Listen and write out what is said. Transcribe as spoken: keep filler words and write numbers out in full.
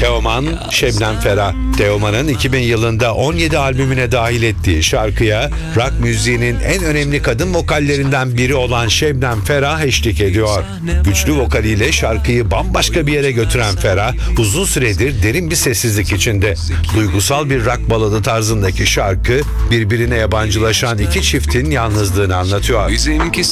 Teoman, Şebnem Ferah. Teoman'ın iki bin yılında on yedi albümüne dahil ettiği şarkıya rock müziğinin en önemli kadın vokallerinden biri olan Şebnem Ferah eşlik ediyor. Güçlü vokaliyle şarkıyı bambaşka bir yere götüren Ferah, uzun süredir derin bir sessizlik içinde. Duygusal bir rock baladı tarzındaki şarkı, birbirine yabancılaşan iki çiftin yalnızlığını anlatıyor. Bizimki